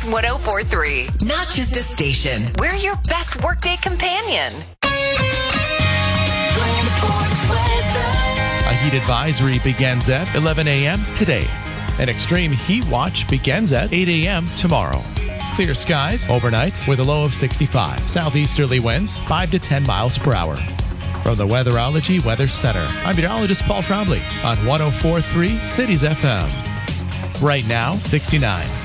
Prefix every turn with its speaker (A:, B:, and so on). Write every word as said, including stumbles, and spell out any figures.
A: Kix one oh four point three. Not just a station. We're your best workday companion.
B: A heat advisory begins at eleven a.m. today. An extreme heat watch begins at eight a.m. tomorrow. Clear skies overnight with a low of sixty-five. Southeasterly winds five to ten miles per hour. From the Weatherology Weather Center, I'm meteorologist Paul Trombley on one oh four point three Cities F M. Right now, sixty-nine.